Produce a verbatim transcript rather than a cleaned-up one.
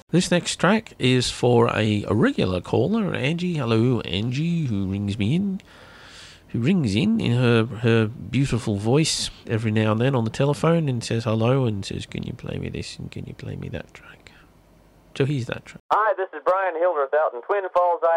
This next track is for a, a regular caller, Angie. Hello, Angie, who rings me in. Who rings in in her, her beautiful voice every now and then on the telephone and says hello and says, can you play me this and can you play me that track? So here's that track. Hi, this is Brian Hildreth out in Twin Falls,